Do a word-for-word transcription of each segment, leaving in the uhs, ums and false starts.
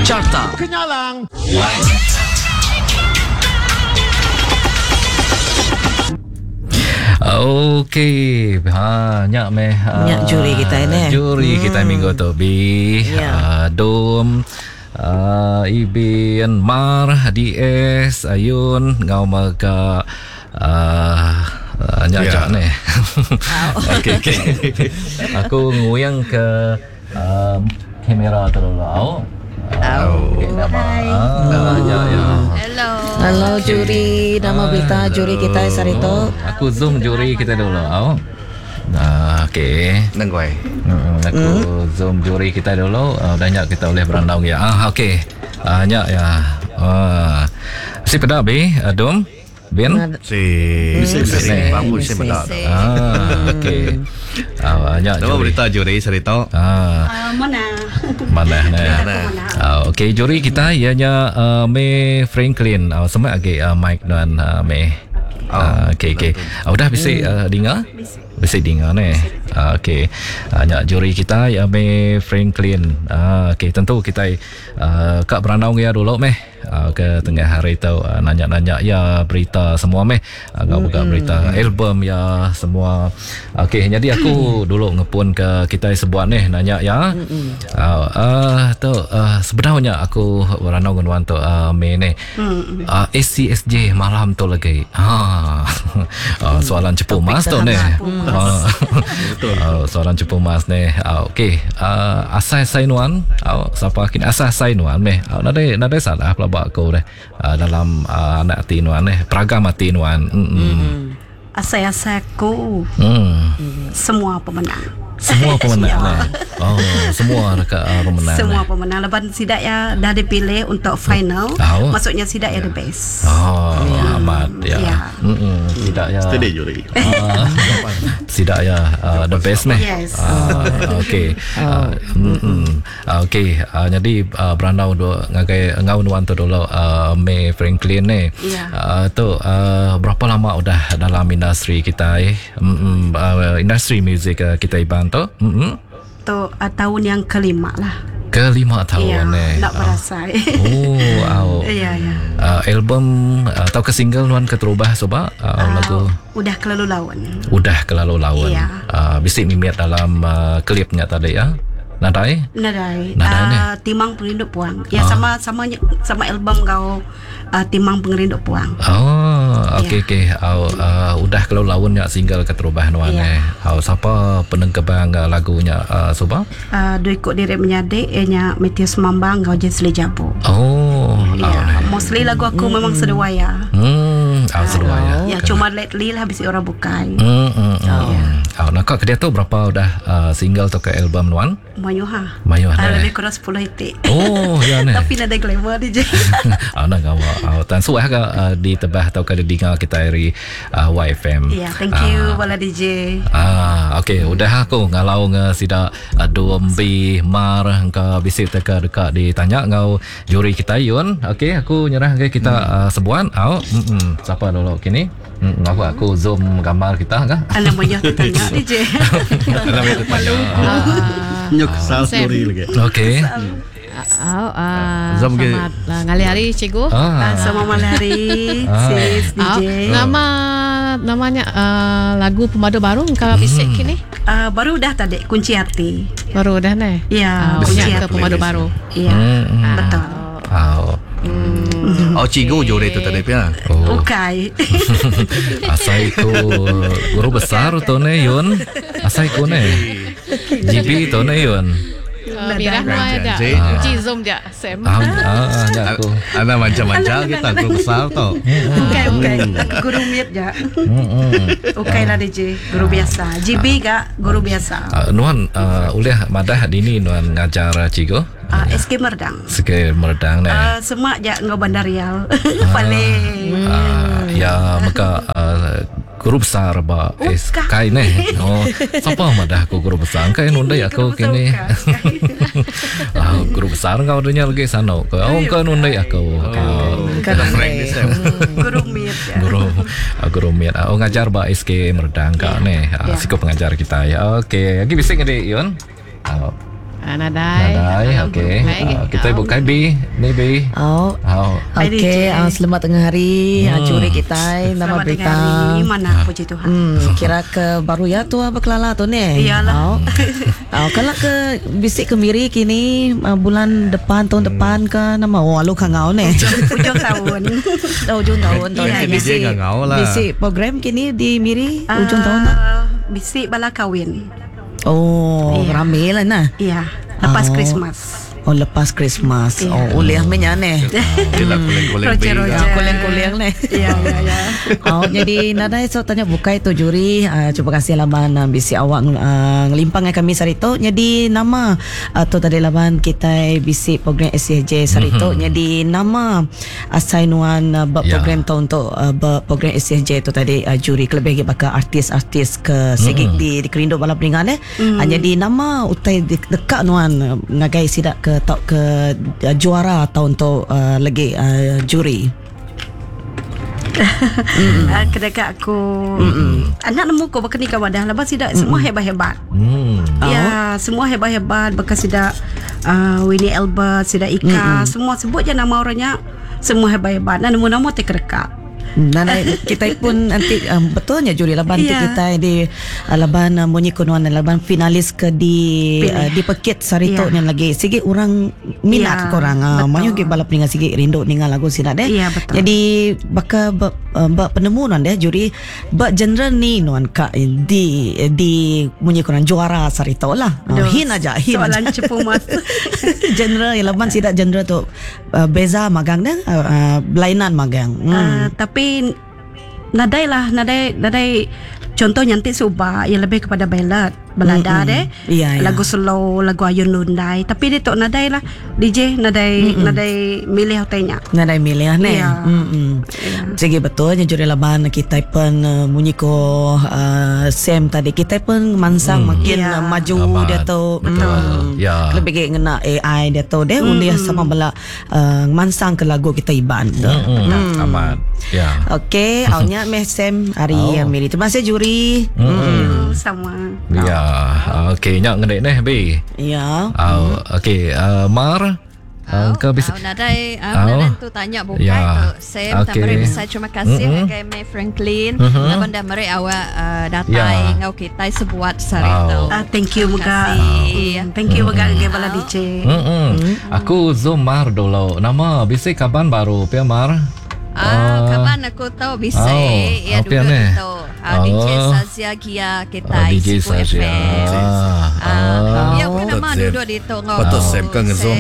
Carta Kenyalang. Okey, banyak meh. Banyak juri kita ini. Juri hmm. kita minggu tu bi. Ya. Uh, Dom, uh, Ibin, Mar, D S, Ayun, ngau maka uh, banyak Ya. yeah. ni. Okey okey. Aku nguyang ke uh, kamera dulu. Au. Au. Okay, nama. Ah, ya ya. Hello. Halo juri, nama berita juri kita Sarito. Aku zoom juri kita dulu. Oh. Nah, okey. Nang kuai. Hmm, aku hmm. zoom juri kita dulu. Uh, banyak kita boleh berandau ya. Ah, okey. Banyak ya. Ah. Si pada be, Adom. Bin. Si si si bangun si pada. Ah, okey. Ah, banyak Nama juri. berita juri Sarito. Ah. Uh, mana? Mana ni? Mana? Ah, okey, juri kita ianya uh, May Franklin. Uh, semua lagi uh, Mike dan uh, May. Ah, okey okey. Uh, udah bisa uh, dengar? Bisa dengar ni. Ah, okey. Banyak juri kita ya May Franklin. Ah, okey, tentu kita uh, kak berandau ya dulu meh. Uh, ke tengah hari tu uh, nanya-nanya ya berita semua meh. Agak uh, buka berita album ya semua. Okey, jadi aku dulu ngepun ke kita sebuah ni nanya ya. Uh, uh, tu uh, sebenarnya aku berandau dengan tu uh, May ni. Uh, S C S J malam tu lagi. Ha. uh, soalan cepu mas tu ni. Uh, uh, soalan cepu mas ni. Uh, okey. Uh, asal sainuan, uh, siapa kini asal sainuan meh. Uh, nade nade salah pelabak aku deh uh, dalam uh, anak tinuan eh peragam tinuan. Hmm. Asai-asaiku Hmm. semua pemenang. Semua pemenang eh. Oh, semua dekat uh, pemenang. Semua eh. pemenang. Lepas Sidak ya dah dipilih untuk final. Oh. Maksudnya Sidak ya the best. Oh, ya. Amat ya. Ya. Hmm. Tidak ya. Steady juri. Uh, tidak ya uh, the best meh. Yes. Uh, okey. Uh, mm, uh, okey. Uh, jadi uh, berandau do ngagai ngau nuan tu dulu uh, May Franklin ni. Ya. Uh, tu uh, berapa lama udah dalam industri kita eh? Mm, uh, industri muzik uh, kita iban tu. Mm-mm. Tu uh, tahun yang kelima lah. Kelima tahun Ya, eh. nak berasa. Oh, au. Ya, ya. Uh, album uh, atau ke single nuan ke terubah coba uh, Uh, lagu Udah kelalu lawan. udah kelalu lawan. Ya. Uh, bisik mimiat dalam uh, klipnya tadi ya. Nadai? Nadai. Nadai ni? Uh, Timang Pengerinduk Puang. Ya, Ah. sama sama sama album kau uh, Timang Pengerinduk Puang. Oh, okey Ya. okey. Au uh, udah kalau lawannya single ke terubah nuan Ya. eh. Au siapa penengkebang uh, lagunya uh, coba? Uh, Dua ikut diri menyadik ianya Metius Mambang kau Jesli Jabu. Oh, au Ya, ni. mostly lagu aku Hmm. memang sedewaya. Hmm, au seruah ya. Ya, cuma lately lah habis orang bukai. Hmm, hmm, hmm. Au nak kat dia tu berapa udah uh, single tu ke album nuan? Mayuha. Mayuh Ah, ni. lebih kurang sepuluh hitik. Oh, ya ni. Tapi nada glamour dia je. Ah, nak gawa. Ah, tan suah ka uh, di tebah atau ke dengar kita dari uh, Y F M. Ya, thank you Wala D J. Ah, okey, udah aku ngalau nge sida adu ambi mar engkau bisik teka dekat ditanya ngau juri kita Yun. Okey, aku nyerah ke kita hmm. uh, sebuan. Au, mm siapa dulu kini? Hmm, aku aku zoom gambar kita kah? Anak banyak tanya D J. Alam itu tanya. Nyuk sal juri lagi. Okey. Oh, uh, Zam ke- selamat uh, ngali hari cikgu. Ah, Ah. sama malari, Ah. sis D J. Oh, nama namanya uh, lagu pemadu baru engkau bisik kini. Ah, baru dah tadi kunci hati. Baru dah nih. Ya, Uh, punya kunci ke hati. pemadu baru. Ya, Hmm. betul. Au. Oh, cikgu juri tu tadi pia. Oh. Ukai. Asai ku guru besar tu ne Yun. Asai ku ne. G B tu ne Yun. Uh, Birah mau ada. Janji. Ji zoom je. Sam. Ah, ah, ya aku. Ada macam-macam kita guru besar tu. Ukai, ukai. Guru miet je. Ukai lah D J. Guru biasa. G B gak guru biasa. Uh, nuan uh, ulih madah dini nuan ngajar cikgu. Ah, S K Merdang. Sekali meredang ne. Ah, semak je ngau Bandar Riau. Paling. Uh, ya maka uh, guru besar ba es Bukan. kai ne. Oh, siapa madah aku guru besar kai nundai aku Guru besar kini. bukan. Ah, guru besar kau dunia lagi sana. Kau kau nundai aku. Uh, Ada Frank ni Sam. Guru miet je. guru uh, guru miat uh, oh ngajar ba S K Merdang kau Ya, ne. Uh, ya. Siko pengajar kita ya. Okey, lagi bising ngade Yun. Uh, Ah, Nadai. Nadai, okey. Uh, kita buka B, ni B. Oh. Oh. Okey, uh, selamat tengah hari. Hmm. Uh, juri kita nama Selamat berita. tengah hari. Mana puji Tuhan. Hmm, kira ke baru ya tu apa kelala tu ni. Iyalah. Oh. Oh, kalau ke bisik kemiri kini uh, bulan depan tahun depan ke nama walu kangau ni. Ujung tahun. Oh, ujung tahun tahun Iya, ni iya. bisik. Ngangau lah. Bisik program kini di Miri ujung Ah, tahun tak? Bisik bala kahwin. Oh, Iya. ramai lah nah. Iya, lepas Oh. Christmas. Oh, lepas Christmas. Iya. Oh, uliah menya ni. Dia lah kuleng-kuleng Roger-roger. Ah, kuleng-kuleng ni. Iya, iya, iya. Oh, jadi Nadai so tanya bukai tu juri uh, cuba kasih laban uh, bisi awak uh, ngelimpang dengan kami sarito. Jadi nama uh, tu tadi laban kita bisi program S C J sarito. Mm-hmm. Jadi nama assignuan uh, buat Ya. program tu untuk uh, buat program S C J tu tadi uh, juri kelebih baka artis-artis ke segik di di Kerindo balap ringan eh. Mm. Uh, jadi nama utai de- dekat nuan uh, ngagai sidak ke tak ke uh, juara tahun tu uh, lagi uh, juri. Uh, kedekak aku anak nemu ko bakal nikah wadah lepas sidak semua hebat-hebat. Hmm. Ya, semua hebat-hebat bekas sidak uh, Winnie Albert, sidak Ika, semua sebut je nama orangnya. Semua hebat-hebat. Dan nemu nama te kedekak. Nana kita pun nanti um, betulnya juri laban Ya. kita di uh, laban uh, munyi kunuan laban finalis ke di uh, di Pekit Sarito Ya. ni lagi sikit orang minat Ya, korang uh, betul. mayu ke balap dengan sikit rindu dengan lagu sinak deh. Ya, betul. Jadi baka ba, uh, ba penemu nuan deh juri ba genre ni nuan ka di di munyi kunuan juara Sarito lah. Uh, Aduh, hin aja hin soalan aja. cepu mas. Genre yang laban sidak genre tu uh, beza magang deh uh, uh, belainan magang. Hmm. Uh, tapi nadai lah, nadai nadai contoh nyantik subah yang lebih kepada ballad, balada Mm-mm. deh. Iya, iya. Lagu slow, lagu ayun lundai. Tapi dia tok nadai lah. D J nadai nadai milih hotenya. Nadai milih ni. Ya. Hmm. Sige betulnya juri laban kita pun uh, munyi ko uh, Sam tadi kita pun mansang makin Ya. uh, maju Amat. dia tu. Betul. Ya. Lebih ke ngena A I dia tu dia uliah sama bala uh, mansang ke lagu kita iban. Hmm. Amat. Ya. Okey, awaknya meh Sam hari Oh. yang miri. Terima kasih juri. Hmm. Sama. Ya. Okey, nyak ngedek neh B. Ya. Oh, okey. Uh, Mar. Uh, kau bisa. Au nadai, au Au. nadai tu tanya bukai Ya. tu. Saya tak Okey. beri besar terima kasih Mm-mm. kepada May Franklin. Mhm. Laban dah meri awak uh, datai Ya. ngau kita sebuat sari Au. tu. Ah, thank you Terima Muga. kasih. Hmm, Thank you Muga ke bala D J. Hmm. Aku Zoom Mar dulu. Nama bisik kapan baru Pia Mar? Ah, kapan aku tahu bisa Oh, ya apa dulu ni? tu. Ah, D J Oh. Sazia Gia kita Oh, D J Sipu F Sazia. M. Ah. Ah, ya Oh. pun nama Patut duduk di tu ngau. Patut Sam kan nge-zoom.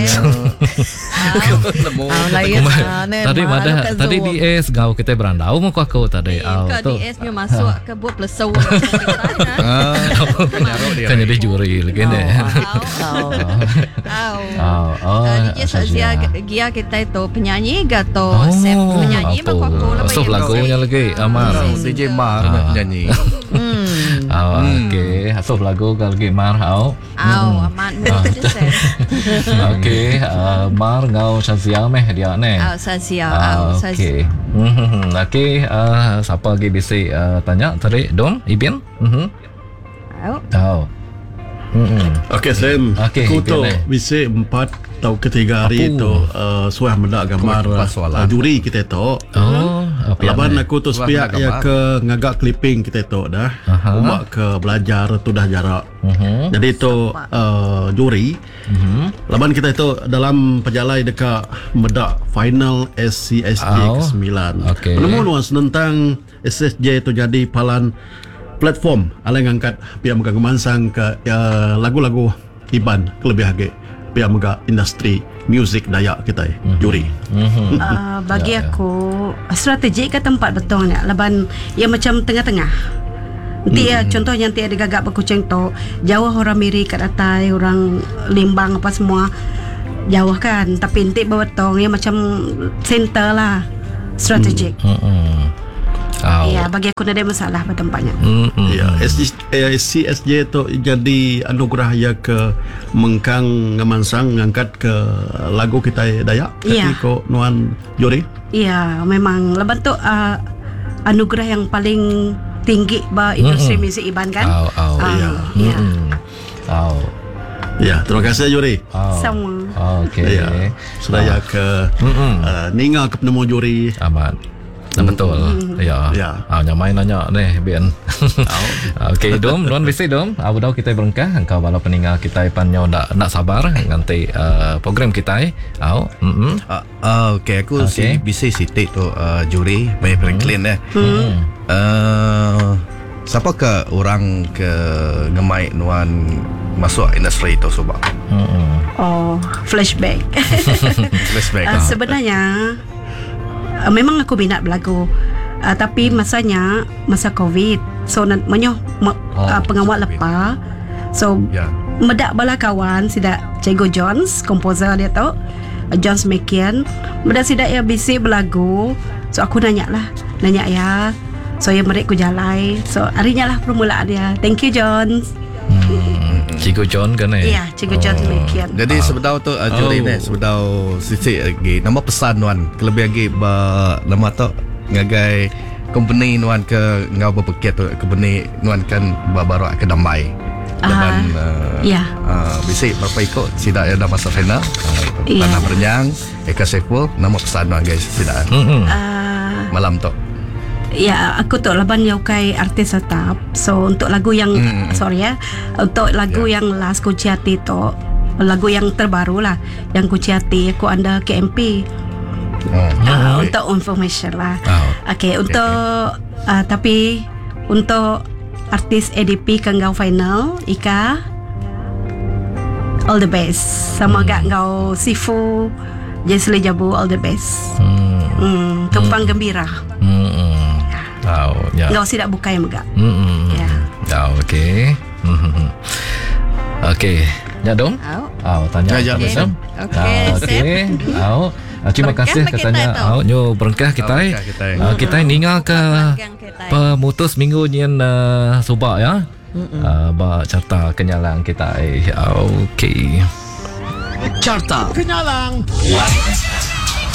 Ah, lain ah, ni, Tadi malu ada ke tadi Zoom. di S gau kita berandau mau aku tadi. Au, Ke tu. D S nya masuk ke buat plesu. Ah, penyaruh dia. Kan jadi juri lagi ni. Oh. Tahu. Oh, oh. Uh, D J Sazia Gia kita itu penyanyi gato Sam penyanyi apa? mak aku lah So lagunya lagi Amar. Oh, D J Mar Ah. nyanyi. Oh, okey. So lagu kau lagi Mar au. Au amat mudah je Sam. Okey, uh, Mar ngau Shazia meh dia ni. Au Sazia Ah, au Sazia. okey. Mhm. Okey, uh, siapa lagi bisa uh, tanya tadi? Dom, Ibin? Mhm. Au. Tahu. Mhm. Okey Sam, Okey, aku tu biar bisa empat atau ketiga hari Apa? tu uh, suah mendak gambar Kau lepas soalan. uh, juri kita tu. Oh, apa Laban ni? aku tu Suah sepiak mendak ya gambar. ke ngagak clipping kita tu dah. Aha. Umak ke belajar tu dah jarak. Mhm. Jadi tu uh, juri. Mhm. Laban kita itu dalam perjalanan dekat medak final S C S J Oh, ke sembilan. okey. Menemu nuans tentang S C S J itu jadi palan platform ala ngangkat pihak megang kemansang ke ya, lagu-lagu Iban kelebih lagi pihak megang industri music Dayak kita mm-hmm. juri. Mhm. Uh, bagi Ya, ya. aku strategi ke tempat betul ni laban yang macam tengah-tengah. Nanti ya contohnya nanti ada gagak berkucing tu jauh orang miri kat atas orang limbang apa semua jauh kan tapi nanti berbetul yang macam center lah strategik. Mhm. Oh. Ya bagi aku tak ada masalah pada tempatnya. Mhm. Ya, S C S J itu jadi anugerah ya ke mengkang ngemansang ngangkat ke lagu kita Dayak. Ya. Tapi kok nuan juri. Iya, memang leban tu uh, anugerah yang paling tinggi ba industri Mm-mm. muzik Iban kan. Au, au, Ah, ya. ya. Mhm. Au. Ya, terima kasih juri. Oh. Sama. Okey. Ya, saya ke uh, Ninga ke penemu juri. Amat. Nah, betul. Ya. Ya. Ah, yang main nanya ni, Bian. Okey, Dom, Dom bisi Dom. Abu dah kita berengkah engkau bala peninggal kita panyo nak nak sabar nganti uh, program kita eh. Au. Hmm. Ah, ah, okey aku Okey. si bisi si tu uh, juri Bay Franklin eh. Hmm. Uh, siapa ke orang ke ngemai nuan masuk industri itu sebab Hmm. Oh, flashback. flashback. Uh, sebenarnya uh, memang aku minat berlagu. Uh, tapi masanya masa COVID. So nak menyoh me, Oh, uh, pengawal COVID. lepas. So Ya. medak bala kawan sida Cikgu Jones, komposer dia tu. uh, Jones Mekian. Medak sida ya bisik berlagu. So aku nanya lah, nanya ya. So ya mereka ku jalai. So harinya lah permulaan dia. Thank you Jones. Hmm. Cikgu John kan eh? Ya, Cikgu Jones Mekian. Jadi Ah. sebedau tu uh, juri Oh. ni sebedau sisi lagi nama pesan nuan kelebih lagi ba nama tu ngagai company nuan ke ngau berpikir tu company nuan kan baru ke damai. Depan uh, ya. uh, bisik berapa ikut sidak ada masa final uh, Ya. Tanah Berenyang Eka Saiful nama pesan nuan guys sidak Hmm. Uh, malam tu. Ya, aku tu laban yaukai artis tetap. So untuk lagu yang Mm. sorry ya, untuk lagu Ya. yang Last Kuciati tu, lagu yang terbaru lah, yang Kuciati aku anda K M P. Oh, Uh, baik. untuk information lah. Oh. Okay, untuk uh, tapi untuk artis A D P ke ngau final, Ika, all the best. Sama Hmm. gak ngau Sifu, Jesli Jabu, all the best. Hmm. Hmm, kembang gembira. Hmm. Oh, ya. Ngau sidak bukai megak. Hmm. Ya. Ya, okey. Hmm. Okey. Ya, Dom. Au. Au, tanya. Ya, ya, Abang Sam. Sam. Okey, Ah, Okey. Au. Ah, terima Berkah kasih bagi katanya. kita tu. Au, nyo berkah kita. Oh, eh. berkah kita. Ah, kita ningal ke Belakang kita. pemutus minggu nyen uh, subak ya. Uh, ba carta kenyalang kita. Eh. Okey. Carta Kenyalang.